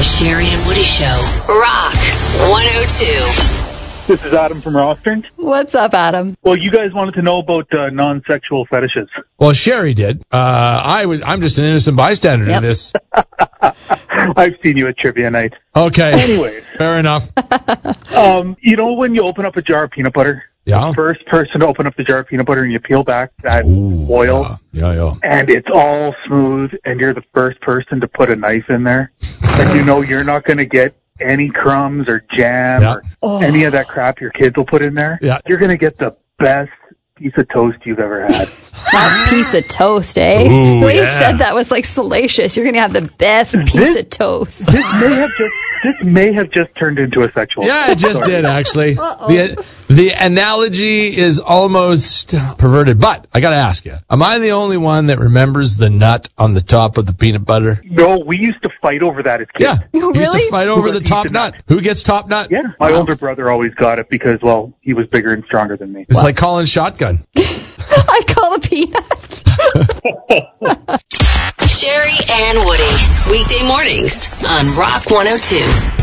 The Sherry and Woody Show. Rock 102. This is Adam from Rostern. What's up, Adam? Well, you guys wanted to know about non-sexual fetishes. Well, Sherry did. I'm just an innocent bystander to this. I've seen you at trivia night. Okay. Anyways. Fair enough. You know when you open up a jar of peanut butter? Yeah. The first person to open up the jar of peanut butter and you peel back that oil. Yeah. And it's all smooth and you're the first person to put a knife in there. And you know you're not going to get any crumbs or jam or any of that crap your kids will put in there. Yeah. You're going to get the best piece of toast you've ever had. That piece of toast, eh? Ooh, the way you said that was like salacious. You're going to have the best piece of toast. This may have just turned into a sexual. Yeah, it just did, actually. The analogy is almost perverted, but I got to ask you, am I the only one that remembers the nut on the top of the peanut butter? No, we used to fight over that as kids. Yeah, Oh, we used to really? fight over the top nut. Who gets top nut? Yeah, my older brother always got it because, well, he was bigger and stronger than me. It's like calling shotgun. I call a peanut. Sherry and Woody. Weekday mornings on Rock 102.